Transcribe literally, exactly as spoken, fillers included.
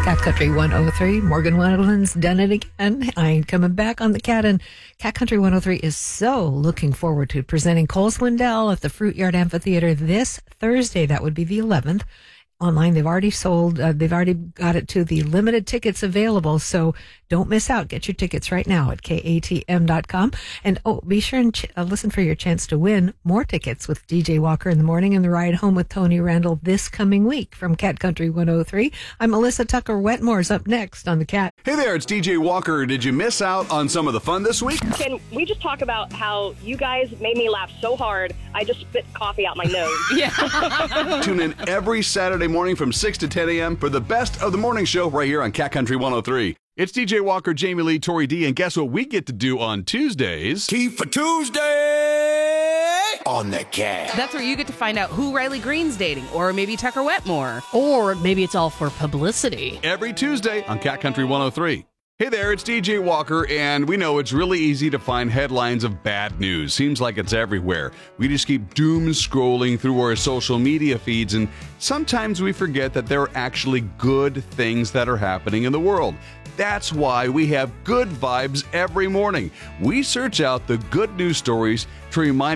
Cat Country one oh three. Morgan Wendland's done it again. I ain't coming back on the cat. And Cat Country one oh three is so looking forward to presenting Cole Swindell at the Fruit Yard Amphitheater this Thursday. That would be the eleventh. Online, they've already sold, uh, they've already got it to the limited tickets available, so don't miss out. Get your tickets right now at K A T M dot com. And oh, be sure and ch- uh, listen for your chance to win more tickets with D J Walker in the morning and the ride home with Tony Randall this coming week from Cat Country one oh three. I'm Melissa Tucker Wetmore's up next on the Cat. Hey there, it's D J Walker. Did you miss out on some of the fun this week? Can we just talk about how you guys made me laugh so hard, I just spit coffee out my nose? Yeah. Tune in every Saturday morning from six to ten a.m. for the best of the morning show right here on Cat Country one oh three. It's D J Walker, Jamie Lee, Tori D, and guess what we get to do on Tuesdays? Tea for Tuesday on the Cat. That's where you get to find out who Riley Green's dating, or maybe Tucker Wetmore. Or maybe it's all for publicity. Every Tuesday on Cat Country one oh three. Hey there, it's D J Walker, and we know it's really easy to find headlines of bad news. Seems like it's everywhere. We just keep doom scrolling through our social media feeds, and sometimes we forget that there are actually good things that are happening in the world. That's why we have Good Vibes every morning. We search out the good news stories to remind